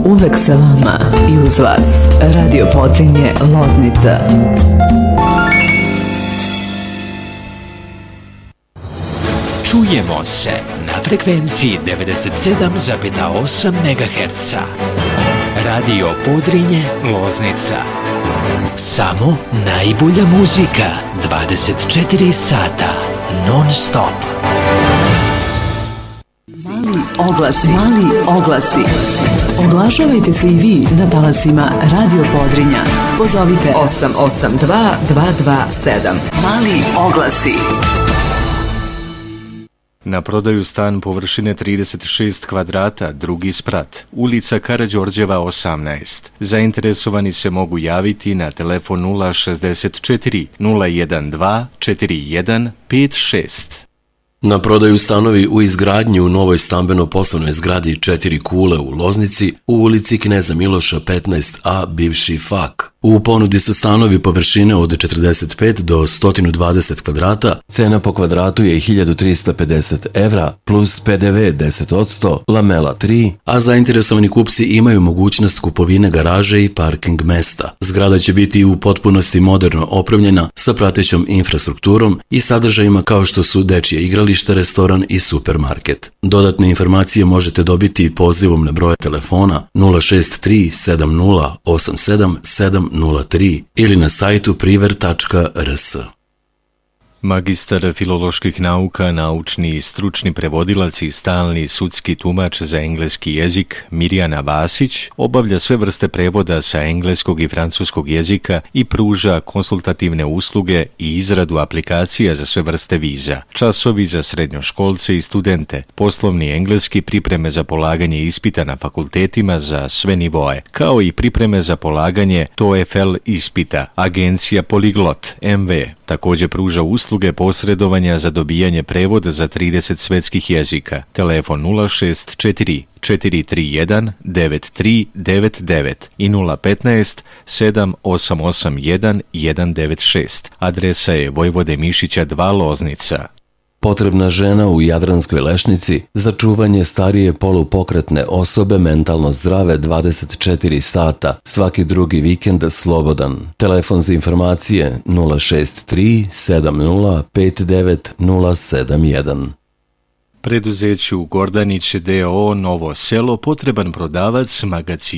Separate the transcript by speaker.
Speaker 1: uvek sa vama i uz vas. Radio Podrinje Loznica.
Speaker 2: Čujemo se na frekvenciji 97,8 MHz. Radio Podrinje Loznica. Samo najbolja muzika 24 sata non stop.
Speaker 1: Mali oglasi. Oglašavajte se i vi na talasima Radio Podrinja. Pozovite
Speaker 3: 882 227.
Speaker 1: Mali oglasi.
Speaker 4: Na prodaju stan površine 36 kvadrata, drugi sprat, ulica Karađorđeva 18. Zainteresovani se mogu javiti na telefon 064 012 4156.
Speaker 5: Na prodaju stanovi u izgradnji u novoj stambeno-poslovnoj zgradi 4 kule u Loznici u ulici Kneza Miloša 15a, bivši FAK. U ponudi su stanovi površine od 45 do 120 kvadrata, cena po kvadratu je 1350 evra, plus PDV 10%, lamela 3, a zainteresovani kupci imaju mogućnost kupovine garaže i parking mesta. Zgrada će biti u potpunosti moderno opremljena sa pratećom infrastrukturom i sadržajima kao što su dečje igralište, restoran i supermarket. Dodatne informacije možete dobiti pozivom na broj telefona 063 7087 703 ili na sajtu priver.rs.
Speaker 4: Magistar filoloških nauka, naučni i stručni prevodilac i stalni sudski tumač za engleski jezik Mirjana Vasić obavlja sve vrste prevoda sa engleskog i francuskog jezika i pruža konsultativne usluge i izradu aplikacija za sve vrste viza, časovi za srednjoškolce i studente, poslovni engleski, pripreme za polaganje ispita na fakultetima za sve nivoe, kao i pripreme za polaganje TOEFL ispita. Agencija Poliglot MV također pruža usluge posredovanja za dobijanje prevoda za 30 svetskih jezika. Telefon 064 431 9399 i 015 7881 196. Adresa je Vojvode Mišića 2 Loznica.
Speaker 5: Potrebna žena u Jadranskoj Lešnici za čuvanje starije polupokretne osobe mentalno zdrave 24 sata, svaki drugi vikend slobodan. Telefon za informacije 063 7059 071.
Speaker 4: Preduzeću Gordanić D.O. Novo Selo potreban prodavac magacina